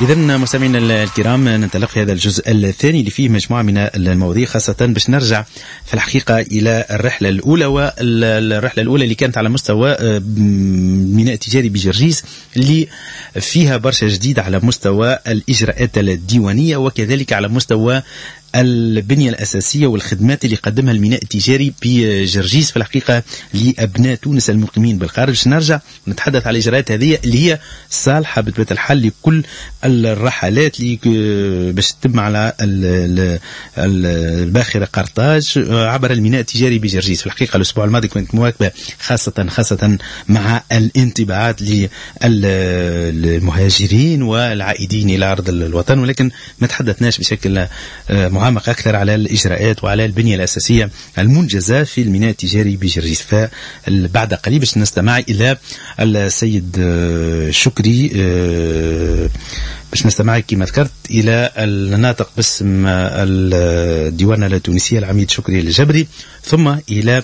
إذن مستمعينا الكرام ننطلق في هذا الجزء الثاني اللي فيه مجموعة من المواضيع، خاصة باش نرجع في الحقيقة إلى الرحلة الأولى، والرحلة الأولى اللي كانت على مستوى ميناء تجاري بجرجيس اللي فيها برشا جديد على مستوى الإجراءات الديوانية وكذلك على مستوى البنية الأساسية والخدمات اللي قدمها الميناء التجاري بجرجيس في الحقيقة لأبناء تونس المقيمين بالخارج. نرجع نتحدث على الإجراءات هذه اللي هي صالحة بطبيعة الحال لكل الرحلات اللي باش تتم على الباخرة قرطاج عبر الميناء التجاري بجرجيس. في الحقيقة الأسبوع الماضي كنت مواكبة خاصة مع الانطباعات للمهاجرين والعائدين إلى أرض الوطن، ولكن ما تحدثناش بشكل معمق أكثر على الإجراءات وعلى البنية الأساسية المنجزة في الميناء التجاري بجرجيس. فبعد قليل باش نستمع إلى السيد شكري، باش نستمع كما ذكرت إلى الناطق باسم الديوانة التونسية العميد شكري الجبري، ثم إلى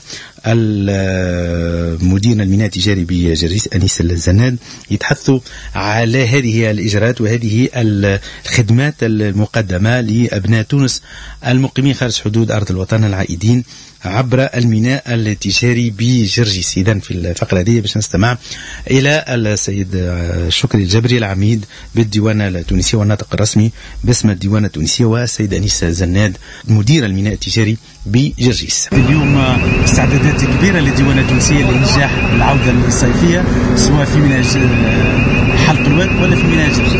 مدير الميناء التجاري بجرجيس أنيس الزناد يتحدثوا على هذه الإجراءات وهذه الخدمات المقدمة لأبناء تونس المقيمين خارج حدود أرض الوطن العائدين عبر الميناء التجاري بجرجيس. إذن في الفقرة هذه باش نستمع إلى السيد شكري الجبري العميد بالديوانة التونسية والناطق الرسمي باسم الديوانة التونسية، والسيد أنيس زناد مدير الميناء التجاري بجرجيس. اليوم استعدادات كبيرة للديوانة التونسية لإنجاح العودة الصيفية سواء في ميناء حلق الواد ولا في ميناء جرجيس.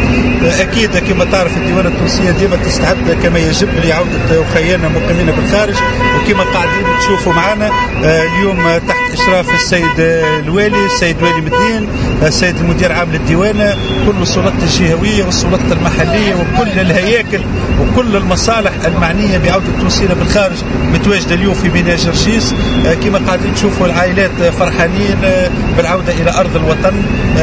أكيد كما تعرف الديوانة التونسية ديما تستعد كما يجب لعودة أخيانا مقيمين بالخارج، وكما قاعدين تشوفوا معنا اليوم تحت إشراف السيد الوالي السيد والي مدين السيد المدير عام للديوانة، كل السلطات الجهوية والسلطات المحلية وكل الهياكل وكل المصالح المعنية بعودة التونسيين بالخارج متواجدة اليوم في ميناء جرجيس. كما قاعدين تشوفوا العائلات فرحانين بالعودة إلى أرض الوطن،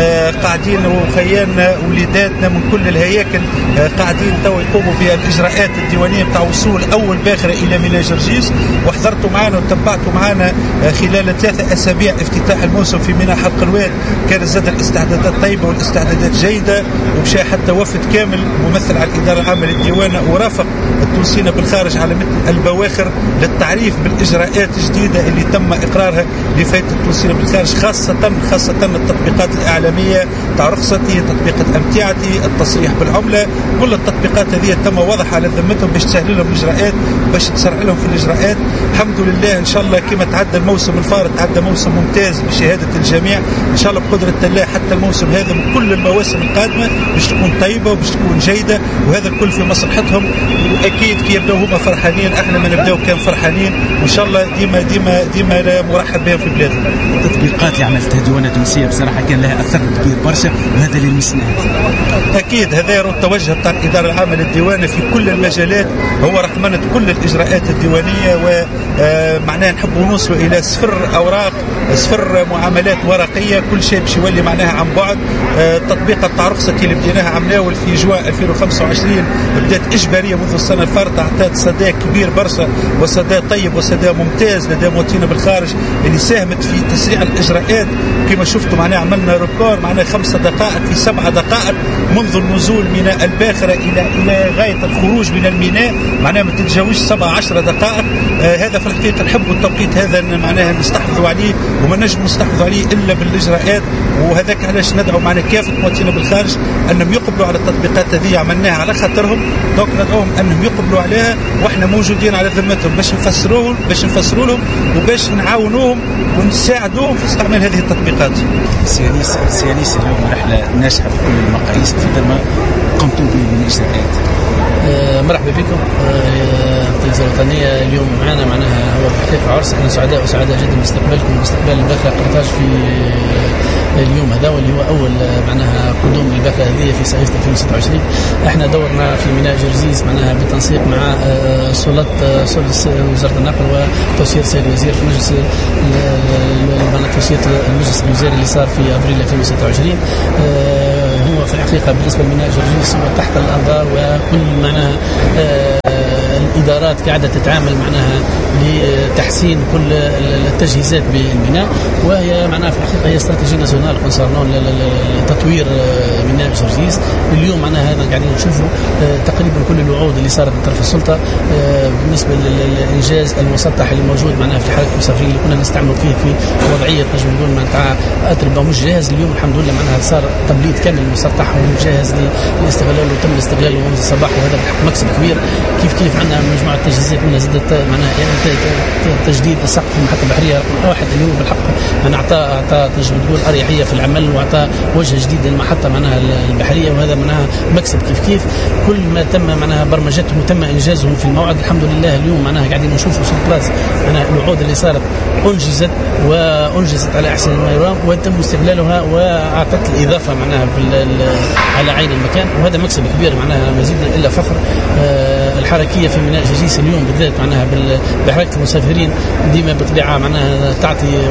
قاعدين وخياننا وليداتنا من كل الهياكل قاعدين تو يقوموا بالإجراءات الديوانية بتاع وصول أول باخرة إلى ميناء جرجيس، وحضرتوا معنا وتبعتوا معنا خلال 3 أسابيع افتتاح الموسم في ميناء حلق الواد. كانت زاد الاستعدادات طيبة والاستعدادات جيدة، ومشى حتى وفد كامل ممثل على الإدارة العامة للديوانة ورافق التونسيين بالخارج على مثل البواخر للتعريف بالإجراءات الجديدة اللي تم إقرارها لفائدة التونسيين بالخارج، خاصة التطبيقات الإعلامية تاع رخصتي، تطبيقات أمتعتي، التصريح بالعملة، كل التطبيقات هذه تم وضعها على ذمتهم باش تسهل لهم الإجراءات باش تسرع لهم في الإجراءات. الحمد لله إن شاء الله كما تعدى الموسم الفارط تعدى موسم ممتاز بشهادة الجميع، إن شاء الله بقدرة الله حتى الموسم هذا من كل المواسم القادمة باش تكون طيبة وباش تكون جيدة، وهذا الكل في مصلحتهم. وأكيد كي يبدأوا هما فرحانين احنا ما نبدأوا كان فرحانين، وإن شاء الله ديما مرحب بهم في بلادنا. التطبيقات اللي عملتها الديوانة التونسية بصراحة كان لها أثر كبير برشا، وهذا اللي نسمعه. أكيد هذا التوجه بتاع الإدارة العامة للديوانة في كل المجالات هو رقمنة كل الإجراءات الديوانية، ومعناها نحبوا نوصلوا إلى 0 أوراق 0 معاملات ورقية، كل شيء باش يولي معناها عن بعد. تطبيق تاع رخصة اللي بديناها عمناول في جوان 2025 بدات إجبارية منذ السنة الفارطة، أعطت صدى كبير برشا وصدى طيب وصدى ممتاز لدى مواطنين بالخارج اللي ساهمت في تسريع الإجراءات. كما شفتوا معناها عملنا ريكور معناها 5 دقائق في 7 دقائق منذ النزول من الباخرة إلى غاية الخروج من الميناء، معناها ما تتجاوزش 7-10 دقائق. هذا في الحقيقة نحب التوقيت هذا معناها نستحفظوا عليه، وما نجم نستحفظوا عليه إلا بالإجراءات، وهذاك علاش ندعو معنا كافة مواطنين بالخارج أنهم يقبلوا على التطبيقات هذه، عملناها على خاطرهم، دونك ندعوهم أنهم يقبلوا عليها، وإحنا موجودين على ذمتهم باش نفسروا لهم وباش نعاونوهم ونساعدوهم في استعمال هذه التطبيقات. سيانيس اليوم رحلة ناجحة بكل المقاييس، تفضل ما قمتم به من إجراءات. مرحبا بكم. التلفزيون الوطنية اليوم معنا معناها هو الحقيقة عرس، احنا سعداء جدا باستقبالكم واستقبال الباخرة قرطاج في اليوم هذا، واللي هو أول معناها قدوم الباخرة هذه في صيف 2026. احنا دورنا في ميناء جرجيس معناها بالتنسيق مع سلطة وزارة النقل وتوصية السيد الوزير في مجلس توصية المجلس الوزاري اللي صار في أبريل 2026. هو في الحقيقة بالنسبة لميناء جرجيس هو تحت الأنظار، وكل معناها الإدارات قاعدة تتعامل معناها لتحسين كل التجهيزات بالميناء، وهي معناها في الحقيقة هي استراتيجية ناسيونال كونسيرنون لتطوير ميناء جرجيس. اليوم معناها هذا قاعدين نشوفوا تقريبا كل الوعود اللي صارت من طرف السلطه بالنسبه للانجاز المسطح اللي موجود معناها في حركه المسافرين اللي كنا نستعملوا فيه في وضعيه نجم نقول معناتها اتربه مش جاهز. اليوم الحمد لله معناها صار تبليد كامل المسطح وجاهز لاستغلاله وتم استغلاله منذ الصباح، وهذا مكسب كبير. كيف عندنا مجموعه تجهيزات منها زادت معناها يعني تجديد السقف المحطه البحريه رقم 1 اليوم بالحق يعني اعطى نجم نقول اريحيه في العمل واعطى وجه جديد للمحطه معناها البحريه، وهذا معناها مكسب. كيف كل ما تم معناها برمجته وتم انجازه في الموعد الحمد لله. اليوم معناها قاعدين نشوفوا سوق بلاص معناها الوعود اللي صارت انجزت على احسن ما يرام وتم استغلالها واعطت الاضافه معناها على عين المكان، وهذا مكسب كبير معناها مزيد الا فخر. الحركيه في ميناء جرجيس اليوم بالذات معناها بحركه المسافرين ديما بطبيعه معناها تعطي